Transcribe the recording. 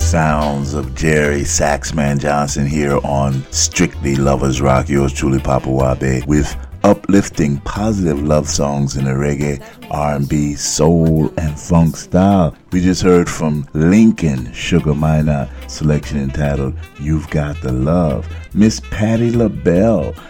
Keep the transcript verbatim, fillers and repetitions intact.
sounds of Jerry Saxman Johnson here on Strictly Lovers Rock. Yours truly, Papa Wabe, with uplifting, positive love songs in the reggae, R and B, soul, and funk style. We just heard from Lincoln Sugar Minor, selection entitled You've Got the Love. Miss Patti LaBelle